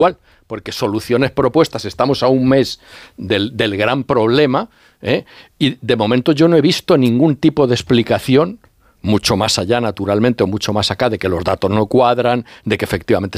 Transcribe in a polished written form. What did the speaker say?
igual, porque soluciones propuestas, estamos a un mes del gran problema, y de momento yo no he visto ningún tipo de explicación, mucho más allá naturalmente o mucho más acá, de que los datos no cuadran, de que efectivamente